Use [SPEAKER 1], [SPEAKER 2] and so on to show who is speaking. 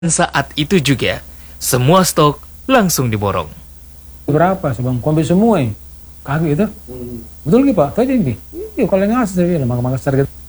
[SPEAKER 1] Saat itu juga, semua stok langsung diborong.
[SPEAKER 2] Berapa sih bang? Kombi semua ya? Kaki itu? Betul gitu pak? Tadi ini? Iya kalau ngasih ya, maka-maka